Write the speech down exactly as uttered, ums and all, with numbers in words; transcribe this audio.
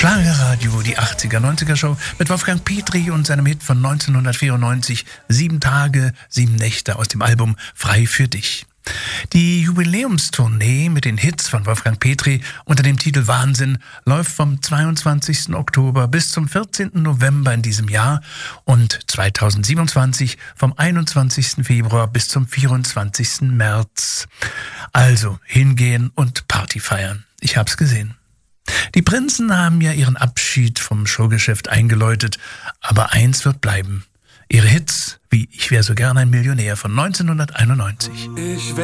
Schlagerradio, die achtziger, neunziger Show mit Wolfgang Petri und seinem Hit von neunzehnhundertvierundneunzig, Sieben Tage, Sieben Nächte aus dem Album Frei für dich. Die Jubiläumstournee mit den Hits von Wolfgang Petri unter dem Titel Wahnsinn läuft vom zweiundzwanzigsten Oktober bis zum vierzehnten November in diesem Jahr und zweitausendsiebenundzwanzig vom einundzwanzigsten Februar bis zum vierundzwanzigsten März. Also hingehen und Party feiern. Ich hab's gesehen. Die Prinzen haben ja ihren Abschied vom Showgeschäft eingeläutet, aber eins wird bleiben. Ihre Hits wie Ich wär so gern ein Millionär von neunzehnhunderteinundneunzig. Ich